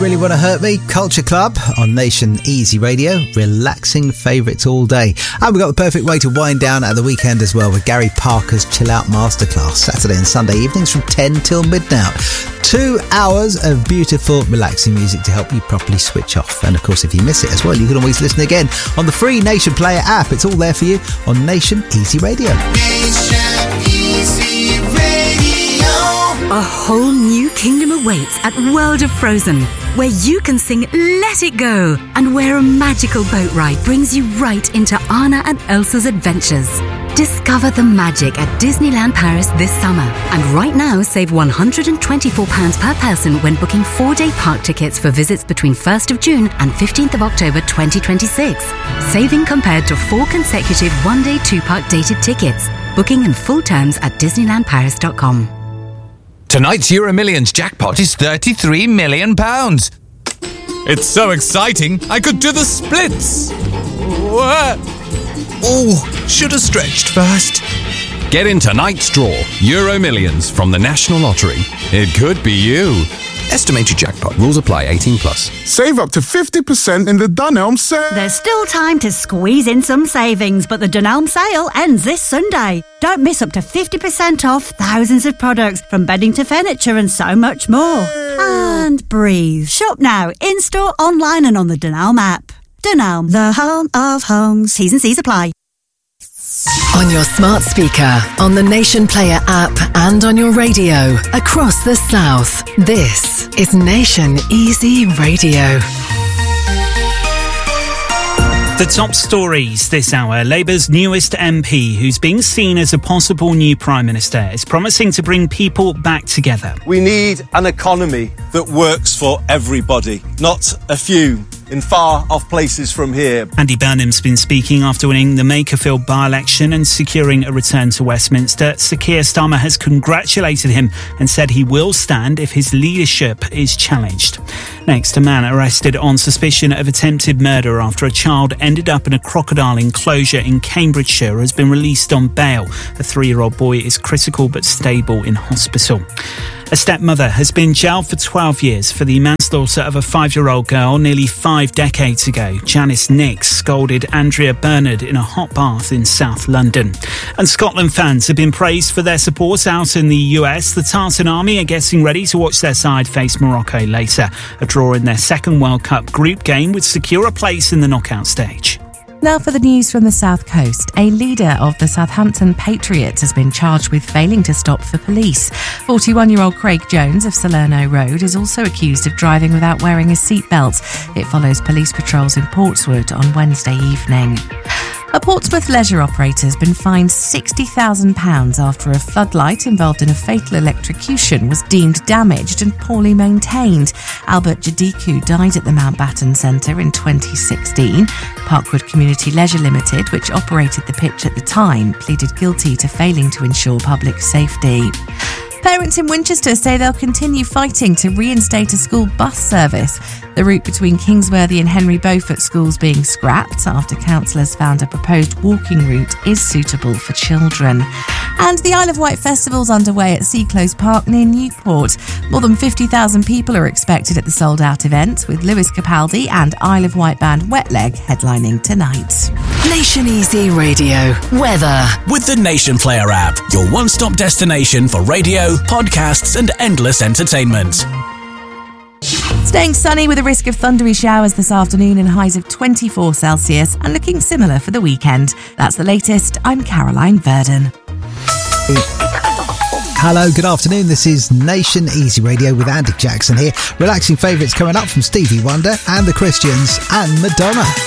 Really Want to Hurt Me, Culture Club on Nation Easy Radio, relaxing favourites all day. And we've got the perfect way to wind down at the weekend as well with Gary Parker's Chill Out Masterclass, Saturday and Sunday evenings from 10 till midnight. 2 hours of beautiful, relaxing music to help you properly switch off. And of course, if you miss it as well, you can always listen again on the free Nation Player app. It's all there for you on Nation Easy Radio. Nation Easy Radio. A whole new kingdom awaits at World of Frozen, where you can sing Let It Go, and where a magical boat ride brings you right into Anna and Elsa's adventures. Discover the magic at Disneyland Paris this summer. And right now, save £124 per person when booking 4-day park tickets for visits between 1st of June and 15th of October 2026. Saving compared to 4 consecutive 1-day 2-park dated tickets. Booking and full terms at disneylandparis.com. Tonight's Euro Millions jackpot is £33 million. It's so exciting, I could do the splits. Oh, should have stretched first. Get in tonight's draw, Euro Millions from the National Lottery. It could be you. Estimated jackpot. Rules apply. 18+. Save up to 50% in the Dunelm sale. There's still time to squeeze in some savings, but the Dunelm sale ends this Sunday. Don't miss up to 50% off thousands of products, from bedding to furniture and so much more. And breathe. Shop now, in-store, online and on the Dunelm app. Dunelm, the home of homes. T's and C's apply. On your smart speaker, on the Nation Player app and on your radio across the South. This is Nation Easy Radio. The top stories this hour. Labour's newest MP, who's being seen as a possible new Prime Minister, is promising to bring people back together. We need an economy that works for everybody, not a few in far-off places from here. Andy Burnham's been speaking after winning the Makerfield by-election and securing a return to Westminster. Sir Keir Starmer has congratulated him and said he will stand if his leadership is challenged. Next, a man arrested on suspicion of attempted murder after a child ended up in a crocodile enclosure in Cambridgeshire has been released on bail. A 3-year-old boy is critical but stable in hospital. A stepmother has been jailed for 12 years for the manslaughter of a 5-year-old girl nearly 5 decades ago. Janice Nix scolded Andrea Bernard in a hot bath in South London. And Scotland fans have been praised for their support out in the US. The Tartan Army are getting ready to watch their side face Morocco later. A draw in their second World Cup group game would secure a place in the knockout stage. Now for the news from the South Coast. A leader of the Southampton Patriots has been charged with failing to stop for police. 41-year-old Craig Jones of Salerno Road is also accused of driving without wearing a seatbelt. It follows police patrols in Portswood on Wednesday evening. A Portsmouth leisure operator has been fined £60,000 after a floodlight involved in a fatal electrocution was deemed damaged and poorly maintained. Albert Jadiku died at the Mountbatten Centre in 2016. Parkwood Community Leisure Limited, which operated the pitch at the time, pleaded guilty to failing to ensure public safety. Parents in Winchester say they'll continue fighting to reinstate a school bus service. The route between Kingsworthy and Henry Beaufort schools being scrapped after councillors found a proposed walking route is suitable for children. And the Isle of Wight Festival's underway at Sea Close Park near Newport. More than 50,000 people are expected at the sold-out event, with Lewis Capaldi and Isle of Wight band Wet Leg headlining tonight. Nation Easy Radio. Weather. With the Nation Player app, your one-stop destination for radio, podcasts and endless entertainment. Staying sunny with a risk of thundery showers this afternoon and highs of 24 Celsius, and looking similar for the weekend. That's the latest. I'm Caroline Verdon. Hello, good afternoon. This is Nation Easy Radio with Andy Jackson here. Relaxing favourites coming up from Stevie Wonder and the Christians and Madonna.